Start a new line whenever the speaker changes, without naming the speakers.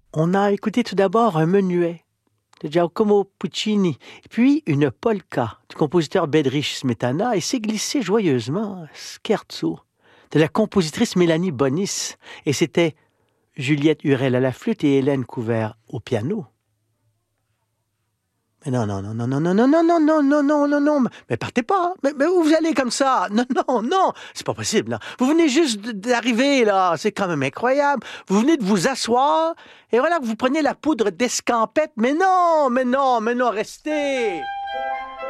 On a écouté tout d'abord un menuet de Giacomo Puccini, puis une polka du compositeur Bedřich Smetana et s'est glissé joyeusement un scherzo de la compositrice Mélanie Bonis. Et c'était Juliette Hurel à la flûte et Hélène Couvert au piano. Mais non, non, non, non, non, non, non, non, non, non, non, non, non, non, mais partez pas, mais où vous allez comme ça? Non, non, non, c'est pas possible, là. Vous venez juste d'arriver, là, c'est quand même incroyable. Vous venez de vous asseoir, et voilà que vous prenez la poudre d'escampette, mais non, mais non, mais non, restez!